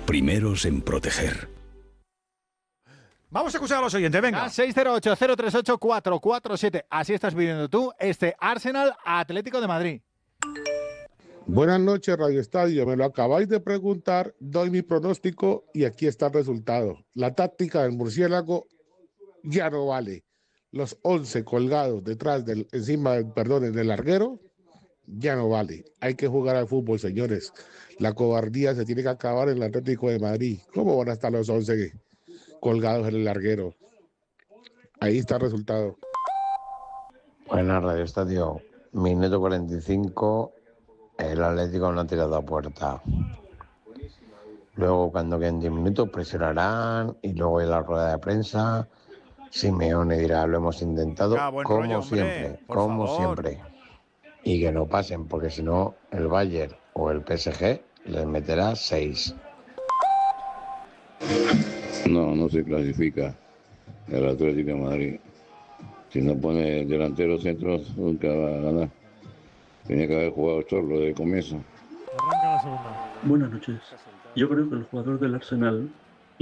primeros en proteger. Vamos a escuchar a los oyentes, venga. 608-038-447. Así estás viviendo tú este Arsenal Atlético de Madrid. Buenas noches, Radio Estadio. Me lo acabáis de preguntar, doy mi pronóstico y aquí está el resultado. La táctica del murciélago ya no vale. Los 11 colgados detrás del larguero ya no vale. Hay que jugar al fútbol, señores. La cobardía se tiene que acabar en el Atlético de Madrid. ¿Cómo van a estar los 11 colgados en el larguero? Ahí está el resultado. Buenas, Radio Estadio. Minuto 45, el Atlético no ha tirado a puerta. Luego, cuando queden 10 minutos, presionarán y luego en la rueda de prensa, Simeone dirá, lo hemos intentado como siempre. Y que no pasen, porque si no, el Bayern o el PSG les meterá 6. No se clasifica el Atlético de Madrid. Si no pone delanteros centros, nunca va a ganar. Tenía que haber jugado Chorlo desde el comienzo. Arranca la segunda. Buenas noches. Yo creo que el jugador del Arsenal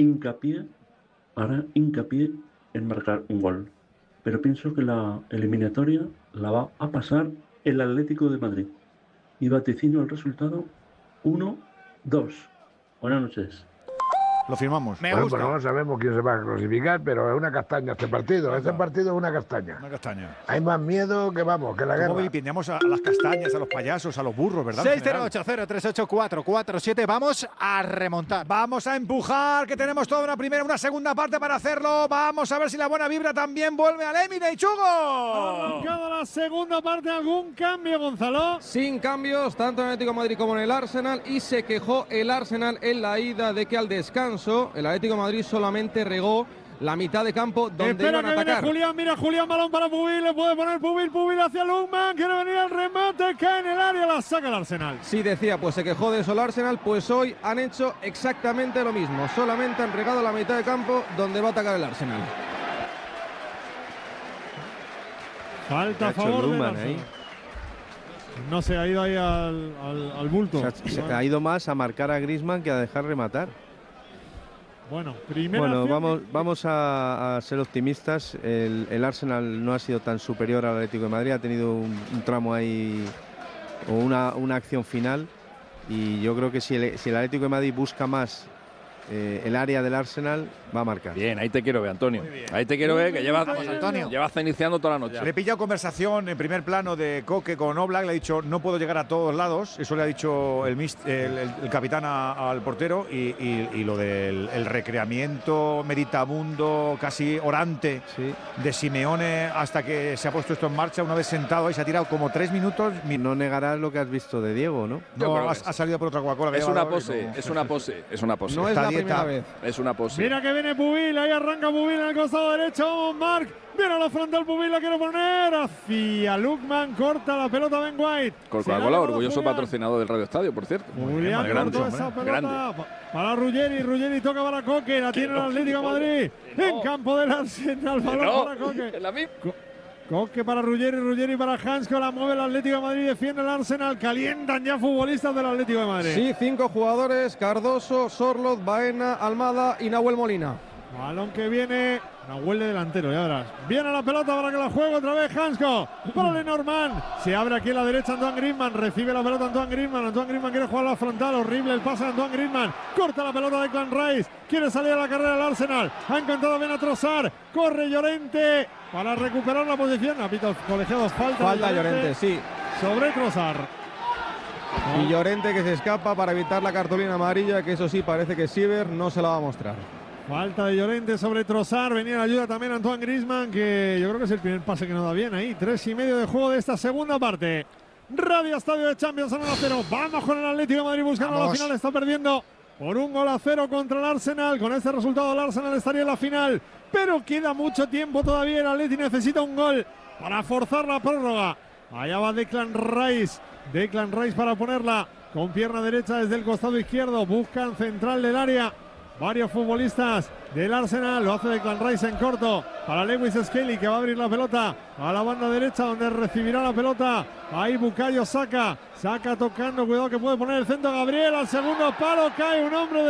hará hincapié en marcar un gol. Pero pienso que la eliminatoria la va a pasar el Atlético de Madrid. Y vaticino el resultado 1-2. Buenas noches. Lo firmamos. Me gusta. Bueno, no sabemos quién se va a clasificar, pero es una castaña este partido. Este partido es una castaña. Una castaña. Hay más miedo que que la guerra. Vilipendiamos a las castañas, a los payasos, a los burros, ¿verdad? 608-038-447. Vamos a remontar. Vamos a empujar, que tenemos toda una segunda parte para hacerlo. Vamos a ver si la buena vibra también vuelve al Emirates, Hugo. Arrancada la segunda parte, ¿algún cambio, Gonzalo? Sin cambios, tanto en el Atlético de Madrid como en el Arsenal, y se quejó el Arsenal en la ida de que al descanso el Atlético de Madrid solamente regó la mitad de campo donde iban a atacar. Julián, mira Julián, balón para Pubil, le puede poner Pubil hacia Lukman, quiere venir al remate, cae en el área, la saca el Arsenal. Sí, decía, pues se quejó de eso el Arsenal, pues hoy han hecho exactamente lo mismo, solamente han regado la mitad de campo donde va a atacar el Arsenal. Falta a favor del Arsenal. No se ha ido ahí al bulto. O sea, se ha ido más a marcar a Griezmann que a dejar rematar. Bueno, vamos a ser optimistas. El Arsenal no ha sido tan superior al Atlético de Madrid, ha tenido un tramo ahí o una acción final, y yo creo que si el Atlético de Madrid busca más el área del Arsenal, va a marcar. Bien, ahí te quiero ver, Antonio. Ahí te quiero ver, que llevas iniciando toda la noche. Le he pillado conversación en primer plano de Coque con Oblak, le ha dicho no puedo llegar a todos lados, eso le ha dicho el capitán al portero, y lo del recreamiento meditabundo, casi orante, sí, de Simeone hasta que se ha puesto esto en marcha. Una vez sentado ahí se ha tirado como 3 minutos. No negarás lo que has visto de Diego, ¿no? No, ha salido por otra Coca-Cola. Es una pose. No es la primera vez. Es una pose. Mira que viene Pubil, ahí arranca Pubil en el costado derecho, vamos Marc, viene a la frontal Pubil, la quiere poner hacia Lukman, corta la pelota Ben White. Coca-Cola, orgulloso patrocinador del Radio Estadio, por cierto. Julián cortó esa pelota para Ruggeri toca para Coque, la tiene el Atlético de Madrid, en campo del Arsenal, balón para Coque. Coque para Ruggeri para Hansko, la mueve el Atlético de Madrid, defiende el Arsenal, calientan ya futbolistas del Atlético de Madrid. Sí, 5 jugadores, Cardoso, Sorloth, Baena, Almada y Nahuel Molina. Balón que viene, Nahuel de delantero, ya verás. Viene la pelota para que la juegue otra vez Hansko, para Lenormand. Se abre aquí a la derecha Antoine Griezmann, recibe la pelota Antoine Griezmann quiere jugar a la frontal, horrible el pase de Antoine Griezmann. Corta la pelota de Declan Rice, quiere salir a la carrera del Arsenal. Ha encontrado bien a Trossard, corre Llorente para recuperar la posición. Apito colegiados, falta Llorente, sí. Sobre Trossard. Y Llorente que se escapa para evitar la cartulina amarilla, que eso sí parece que Siever no se la va a mostrar. Falta de Llorente sobre Trossard, venía la ayuda también Antoine Griezmann, que yo creo que es el primer pase que no da bien ahí. 3:30 de juego de esta segunda parte. Radio Estadio de Champions a 1-0. Vamos con el Atlético de Madrid buscando la final, está perdiendo por 1-0 contra el Arsenal. Con este resultado el Arsenal estaría en la final, pero queda mucho tiempo todavía. El Atlético necesita un gol para forzar la prórroga. Allá va Declan Rice para ponerla con pierna derecha desde el costado izquierdo, buscan central del área. Varios futbolistas del Arsenal, lo hace Declan Rice en corto para Lewis Skelly, que va a abrir la pelota a la banda derecha donde recibirá la pelota. Ahí Bukayo Saka tocando, cuidado que puede poner el centro Gabriel al segundo palo, cae un hombre de